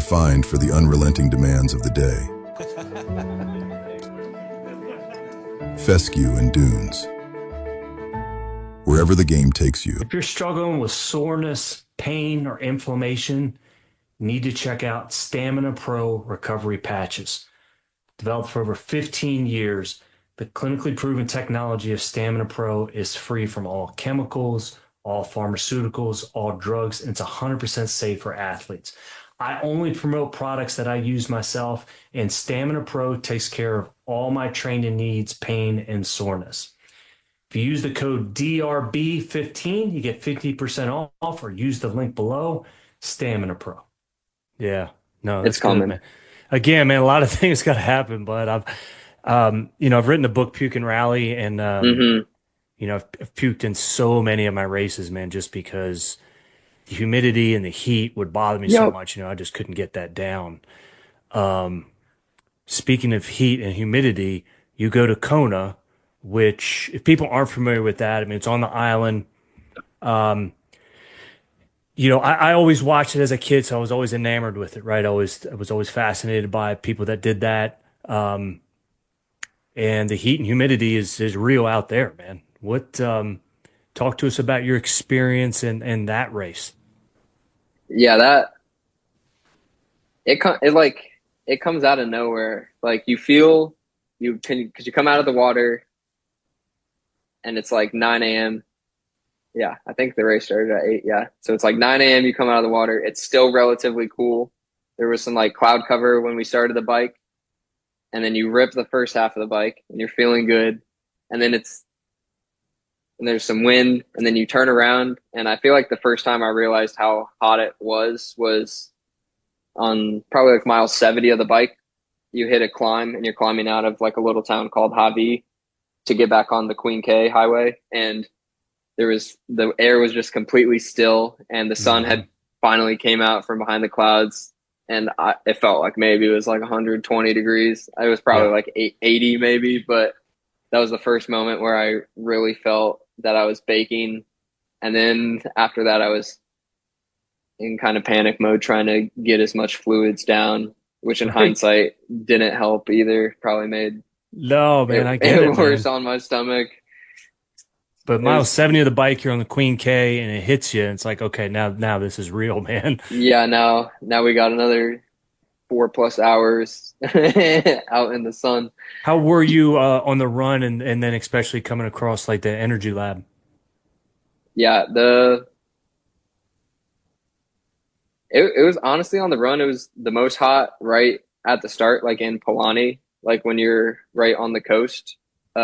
refined for the unrelenting demands of the day. Fescue and Dunes. Wherever the game takes you. If you're struggling with soreness, pain, or inflammation, you need to check out Stamina Pro Recovery Patches. Developed for over 15 years, the clinically proven technology of Stamina Pro is free from all chemicals, all pharmaceuticals, all drugs, and it's 100% safe for athletes. I only promote products that I use myself, and Stamina Pro takes care of all my training needs, pain, and soreness. If you use the code DRB15, you get 50% off, or use the link below, Stamina Pro. Yeah, no, that's It's common. good, man. Again, man, a lot of things got to happen, but I've written the book Puke and Rally, and I've puked in so many of my races, man, just because the humidity and the heat would bother me so much. I just couldn't get that down. Speaking of heat and humidity, you go to Kona, which, if people aren't familiar with that, I mean, it's on the island. I always watched it as a kid, so I was always enamored with it, right? I was always fascinated by people that did that. And the heat and humidity is real out there, man. Talk to us about your experience in that race. Yeah, it comes out of nowhere. Like because you come out of the water and it's like 9 a.m. Yeah, I think the race started at 8. Yeah. So it's like 9 a.m. You come out of the water. It's still relatively cool. There was some like cloud cover when we started the bike. And then you rip the first half of the bike and you're feeling good. And then there's some wind, and then you turn around. And I feel like the first time I realized how hot it was on probably like mile 70 of the bike. You hit a climb and you're climbing out of like a little town called Hawi to get back on the Queen K highway. And the air was just completely still, and the sun had finally came out from behind the clouds, and it felt like maybe it was like 120 degrees. It was probably like 80 maybe, but that was the first moment where I really felt that I was baking. And then after that, I was in kind of panic mode, trying to get as much fluids down, which in hindsight didn't help either. Probably made I get it worse man. on my stomach. But mile 70 of the bike, you're on the Queen K, and it hits you. And it's like, okay, now this is real, man. Yeah, now we got another 4+ hours out in the sun. How were you on the run, and then especially coming across like the Energy Lab? Yeah, it was honestly on the run. It was the most hot right at the start, like in Palani, like when you're right on the coast.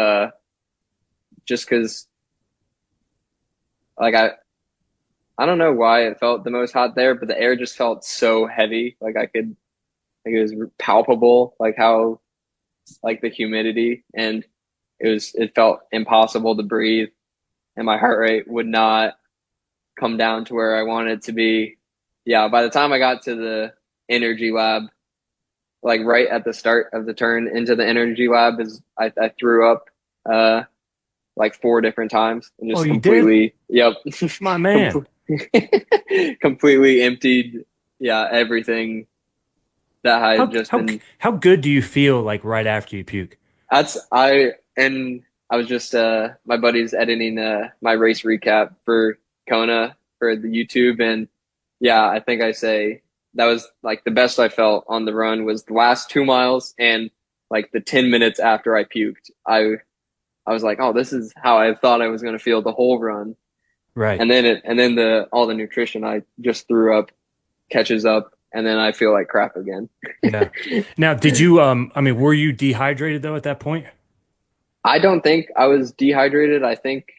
Just because, like I don't know why it felt the most hot there, but the air just felt so heavy. Like it was palpable, like how, like the humidity, and it felt impossible to breathe, and my heart rate would not come down to where I wanted it to be. Yeah, by the time I got to the Energy Lab, like right at the start of the turn into the Energy Lab, I threw up like 4 different times and just completely did? Yep. My man. Completely emptied, everything that I had just been. How good do you feel like right after you puke? I was just my buddy's editing my race recap for Kona for the YouTube, and I think I say that was like the best I felt on the run was the last 2 miles and like the 10 minutes after I puked. I was like, oh, this is how I thought I was going to feel the whole run. Right. And then all the nutrition I just threw up catches up, and then I feel like crap again. Yeah. Now, did you, were you dehydrated though at that point? I don't think I was dehydrated. I think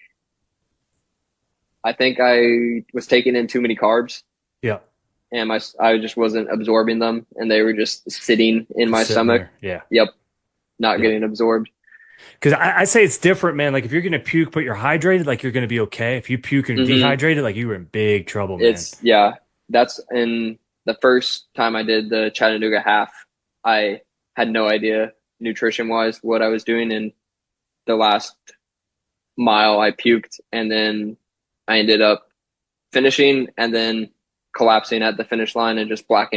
I was taking in too many carbs. Yeah. And I just wasn't absorbing them, and they were just sitting in my stomach. There. Yeah. Yep. Not getting absorbed. Because I say it's different, man. Like if you're gonna puke but you're hydrated, like you're gonna be okay. If you puke and dehydrated, like you were in big trouble, man. That's in the first time I did the Chattanooga half. I had no idea nutrition wise what I was doing, and the last mile I puked, and then I ended up finishing and then collapsing at the finish line and just blacking